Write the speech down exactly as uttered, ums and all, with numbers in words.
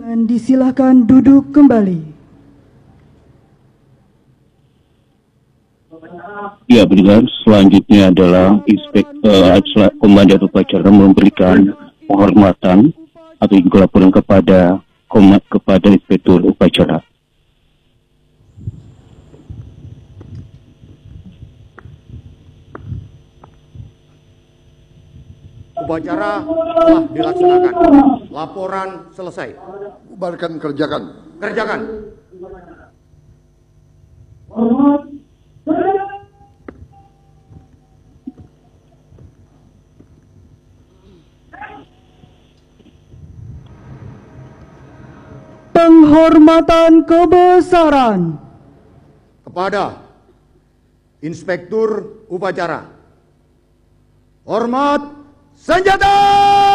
Dan disilahkan duduk kembali. Ya, benar. Selanjutnya adalah inspektur uh, komandan upacara memberikan penghormatan atau juga laporan kepada komat kepada inspektur upacara. Upacara telah dilaksanakan. Laporan selesai. Bubarkan, kerjakan. Kerjakan. Penghormatan kebesaran Kepada Inspektur Upacara. Hormat senjata!